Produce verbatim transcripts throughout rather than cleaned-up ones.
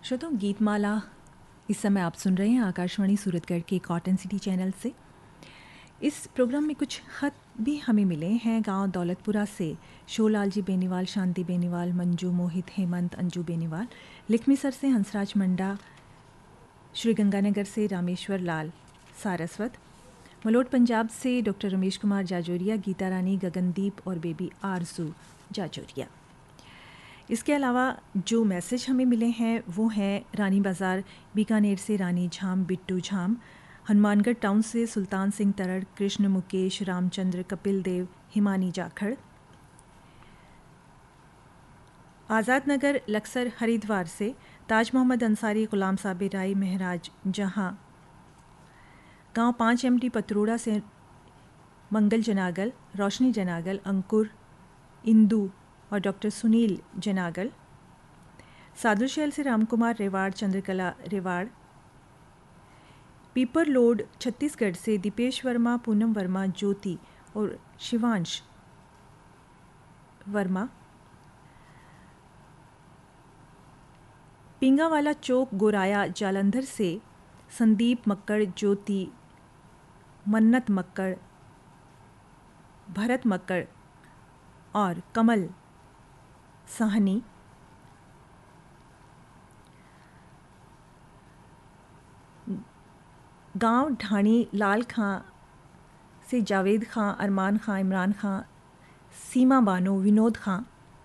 श्रोताओं, गीतमाला इस समय आप सुन रहे हैं आकाशवाणी सूरतगढ़ के कॉटन सिटी चैनल से। इस प्रोग्राम में कुछ ख़त भी हमें मिले हैं गांव दौलतपुरा से। शोलाल जी बेनीवाल, शांति बेनीवाल, मंजू, मोहित, हेमंत, अंजू बेनीवाल, लिखमीसर से हंसराज मंडा, श्री गंगानगर से रामेश्वर लाल सारस्वत, मलोट पंजाब से डॉक्टर रमेश कुमार जाजोरिया, गीता रानी, गगनदीप और बेबी आरजू जाजोरिया। इसके अलावा जो मैसेज हमें मिले हैं वो हैं रानी बाज़ार बीकानेर से रानी झाम, बिट्टू झाम, हनुमानगढ़ टाउन से सुल्तान सिंह तरड़, कृष्ण, मुकेश, रामचंद्र, कपिल देव, हिमानी जाखड़, आज़ाद नगर लक्सर हरिद्वार से ताज मोहम्मद अंसारी, गुलाम साबिर राय, महराज जहां, गांव पाँच एम टी पतरोड़ा से मंगल जनागल, रोशनी जनागल, अंकुर, इंदू और डॉक्टर सुनील जनागल, सादुलशहर से रामकुमार रेवाड़, चंद्रकला रेवाड़, पीपर लोड छत्तीसगढ़ से दीपेश वर्मा, पूनम वर्मा, ज्योति और शिवांश वर्मा, पिंगावाला चौक गोराया जालंधर से संदीप मक्कड़, ज्योति, मन्नत मक्कड़, भरत मक्कड़ और कमल साहनी, गांव ढाणी लाल खां से जावेद खां, अरमान खां, इमरान खां, सीमा बानो, विनोद खां,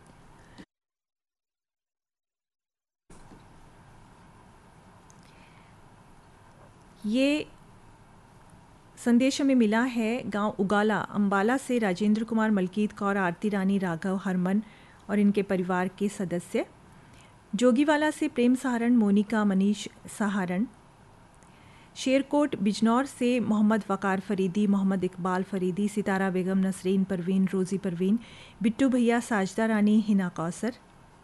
ये संदेश हमें मिला है गांव उगाला अंबाला से राजेंद्र कुमार, मलकीत कौर, आरती रानी, राघव, हरमन और इनके परिवार के सदस्य, जोगीवाला से प्रेम सहारण, मोनिका, मनीष सहारण, शेरकोट बिजनौर से मोहम्मद वकार फरीदी, मोहम्मद इकबाल फरीदी, सितारा बेगम, नसरीन परवीन, रोज़ी परवीन, बिट्टू भैया, साजदा रानी, हिना कौसर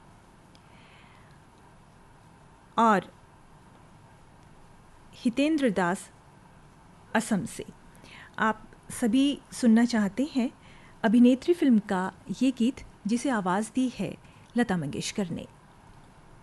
और हितेंद्र दास असम से। आप सभी सुनना चाहते हैं अभिनेत्री फिल्म का ये गीत जिसे आवाज़ दी है लता मंगेशकर ने।